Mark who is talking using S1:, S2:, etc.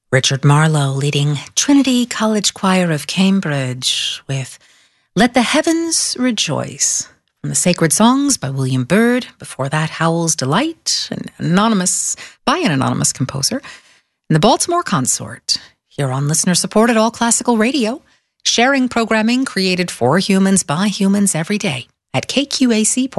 S1: Richard Marlowe leading Trinity College Choir of Cambridge with Let the Heavens Rejoice from the Sacred Songs by William Byrd. Before that, Howl's Delight, by an anonymous composer. And the Baltimore Consort, here on listener-supported All Classical Radio, sharing programming created for humans by humans every day at KQAC